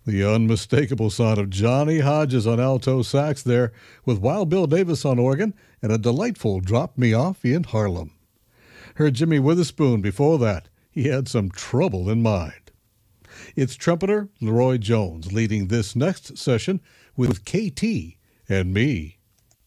The unmistakable sound of Johnny Hodges on alto sax there, with Wild Bill Davis on organ, and a delightful Drop Me Off in Harlem. Heard Jimmy Witherspoon before that. He had some trouble in mind. It's trumpeter Leroy Jones leading this next session with KT and me.